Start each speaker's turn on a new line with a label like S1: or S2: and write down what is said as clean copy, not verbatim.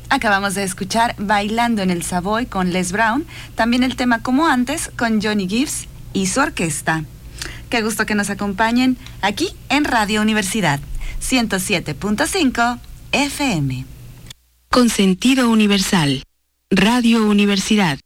S1: Acabamos de escuchar Bailando en el Savoy con Les Brown, también el tema Como Antes con Johnny Gibbs y su orquesta. Qué gusto que nos acompañen aquí en Radio Universidad 107.5 FM.
S2: Con sentido universal, Radio Universidad.